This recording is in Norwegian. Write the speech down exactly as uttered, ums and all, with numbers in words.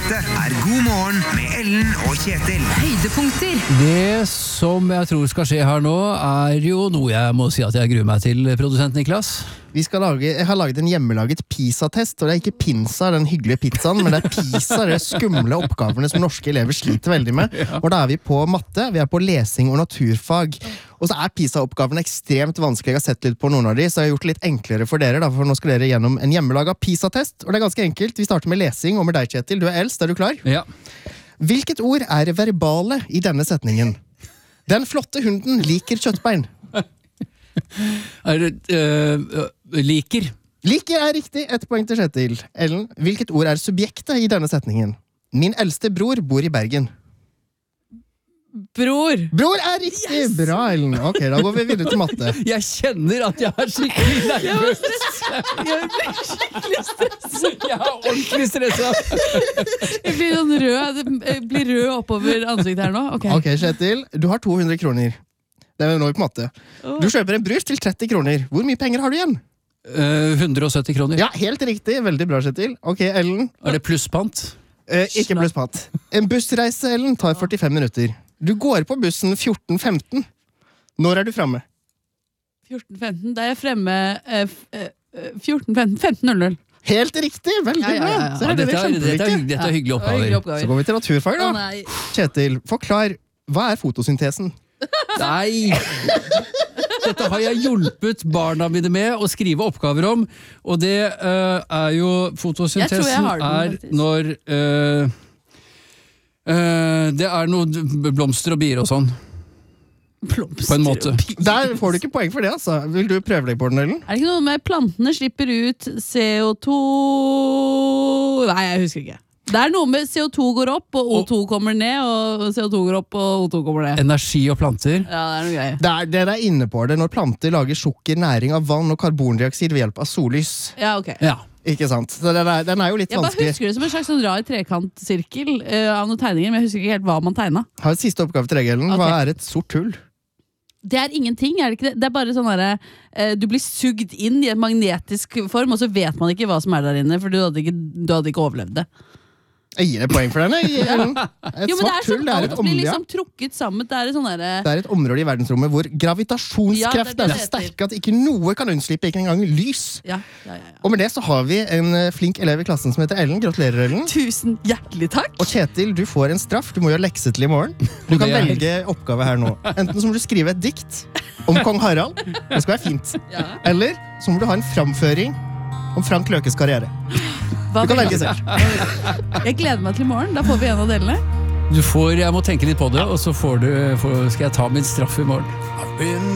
Dette er God morgen med Ellen og Kjetil. Høydepunkter. Det som jeg tror skal skje her nå, er jo noe jeg må si at jeg gruer meg til, produsent Niklas. Vi skal lage, jeg har laget en hjemmelaget PISA-test, og det er ikke pinsa, den hyggelige pizzaen, men det er PISA, det er skumle oppgavene som norske elever sliter veldig med. Og da er vi på matte, vi er på lesing og naturfag. Og så er PISA-oppgavene ekstremt vanskelig. Jeg har sett litt på noen av de, så jeg har gjort det litt enklere for dere, da, for nå skal dere gjennom en hjemmelaget PISA-test, og det er ganske enkelt. Vi starter med lesing, og med deg, Kjetil. Du er eldst, er du klar? Ja. Hvilket ord er verbale i denne setningen? Den flotte hunden liker kjøttbein. Er det uh, liker? Liker er riktig, ett poeng til Kjetil. Ellen, hvilket ord er subjektet i denne setningen? Min eldste bror bor i Bergen. Bror. Bror er riktig! Yes! Bra, Ellen. Ok, da går vi videre til matte. Jeg kjenner at jeg er skikkelig nervøs. Jeg blir skikkelig stresset. Jeg er ordentlig stresset. Jeg blir sånn rød, jeg blir rød oppover ansiktet her nå. Ok, Ok, Kjetil, du har to hundre kroner. Det er nå på matte. Du kjøper en brus til tretti kroner. Hvor mye penger har du igjen? Uh, hundre og sytti kroner. Ja, helt riktig. Veldig bra, Kjetil. Ok, Ellen. Er det plusspant? Eh, ikke plusspatt. En bussreise, Ellen, tar førtifem minutter. Du går på bussen fjorten femten. Når er du fremme? fjorten femten, da er jeg fremme eh, f- eh, fjorten femten, femten null null. Helt riktig! Veldig Ja, ja, ja, ja. bra. Så Ja, er dette, dere er, dette, er, kjempeflinke. hygg- dette er hyggelige Det var hyggelige oppgaver. Så går vi til naturfag, Å da. nei. Kjetil, forklar. Hva er fotosyntesen? Nei! Dette har jeg hjulpet barna mine med å skrive oppgaver om, og det uh, er jo Jeg tror jeg fotosyntesen har den, er faktisk. når uh, uh, det er noe blomster og bier og sånn, på en måte. Der får du ikke poeng for det, altså. Vil du prøve deg på den, Ellen? Er det ikke noe med plantene slipper ut C O to? Nei, jeg husker ikke. Det er noe med C O to går opp, og O to kommer ned, og C O to går opp, og O to kommer ned. Energi og planter. Ja, det er noe greier. Det er, dere er inne på det når planter lager sukker, næring av vann og karbondioksid ved hjelp av sollys. Ja, ok. Ja. Ikke sant? Så den er, den er jo litt Jeg bare vanskelig. husker det som en slags sånn rar trekantsirkel uh, av noen tegninger, men jeg husker ikke helt hva man tegna. Har et siste oppgave til deg, Ellen. Hva Ok. er et sort hull? Det er ingenting, er det ikke det? Det er bare sånn derre uh, du blir sugd inn i en magnetisk form, og så vet man ikke hva som er der inne, for du hadde ikke, du hadde ikke overlevd det. Jeg gir deg poeng for den. jeg, Ellen. Et Jo, men det er svart hull, sånn, det er alt et blir område. liksom trukket sammen. Det er sånn derre Det er et område i verdensrommet hvor Ja, gravitasjonskreften det er er det så det sterk at ikke noe kan unnslippe, ikke engang lys. ja, ja, ja, ja. Og med det så har vi en eh, flink elev i klassen som heter Ellen. Gratulerer, Ellen. Tusen hjertelig takk! Og Kjetil, du får en straff. Du må gjøre lekse til i morgen. Du kan det er- velge oppgave her nå. Enten så må du skrive et dikt om kong Harald. Det skal være fint. Ja. Eller så må du ha en framføring om Frank Løkes karriere. Hva Du kan vil- velge selv. Jeg gleder meg til i morgen. Da får vi en av delene. Du får, jeg må tenke litt på det, og så får du, får, skal jeg ta min straff i morgen.